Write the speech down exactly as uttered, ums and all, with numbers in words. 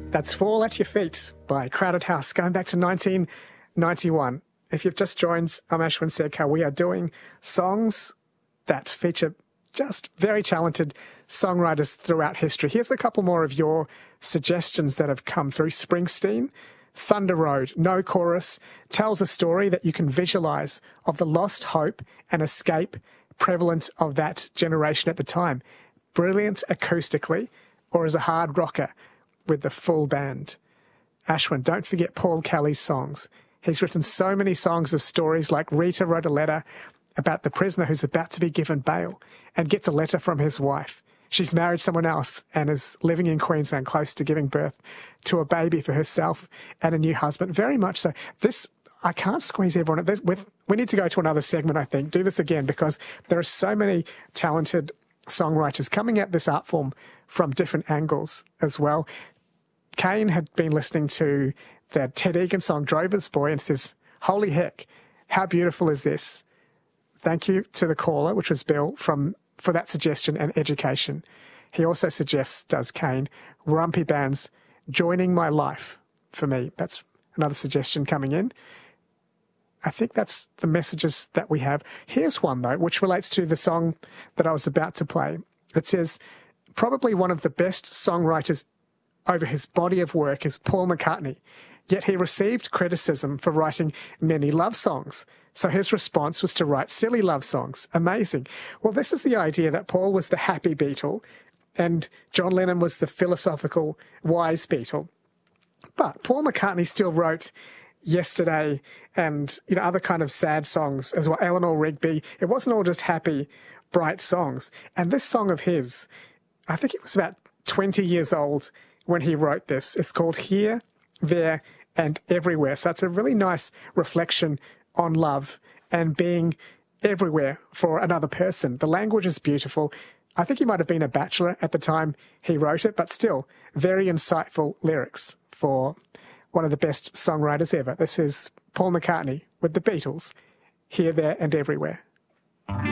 That's Fall at Your Feet by Crowded House, going back to nineteen ninety-one. If you've just joined, I'm Ashwin Sekar. We are doing songs that feature just very talented songwriters throughout history. Here's a couple more of your suggestions that have come through. Springsteen, Thunder Road, no chorus, tells a story that you can visualize of the lost hope and escape prevalent of that generation at the time. Brilliant acoustically, or as a hard rocker with the full band. Ashwin, don't forget Paul Kelly's songs. He's written so many songs of stories, like Rita wrote a letter about the prisoner who's about to be given bail and gets a letter from his wife. She's married someone else and is living in Queensland, close to giving birth to a baby for herself and a new husband. Very much so. This, I can't squeeze everyone. We need to go to another segment, I think. Do this again, because there are so many talented songwriters coming at this art form from different angles as well. Kane had been listening to the Ted Egan song Drover's Boy and says, holy heck, how beautiful is this? Thank you to the caller, which was Bill, from for that suggestion and education. He also suggests, does Kane, Rumpy Band's Joining My Life for me. That's another suggestion coming in. I think that's the messages that we have. Here's one, though, which relates to the song that I was about to play. It says, probably one of the best songwriters over his body of work is Paul McCartney, yet he received criticism for writing many love songs. So his response was to write silly love songs. Amazing. Well, this is the idea that Paul was the happy Beatle and John Lennon was the philosophical, wise Beatle. But Paul McCartney still wrote Yesterday and, you know, other kind of sad songs as well. Eleanor Rigby. It wasn't all just happy, bright songs. And this song of his, I think it was about twenty years old when he wrote this. It's called Here, There, and Everywhere. So it's a really nice reflection on love and being everywhere for another person. The language is beautiful. I think he might have been a bachelor at the time he wrote it, but still very insightful lyrics for one of the best songwriters ever. This is Paul McCartney with the Beatles, Here, There, and Everywhere.